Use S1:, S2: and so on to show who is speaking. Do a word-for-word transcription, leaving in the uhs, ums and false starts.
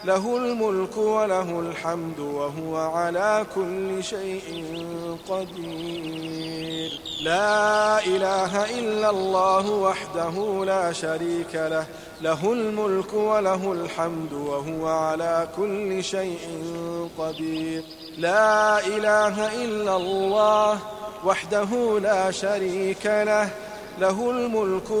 S1: له الملك وله الحمد وهو على كل شيء قدير. لا إله إلا الله وحده لا شريك له، له الملك وله الحمد وهو على كل شيء قدير. لا إله إلا الله وحده لا شريك له، له الملك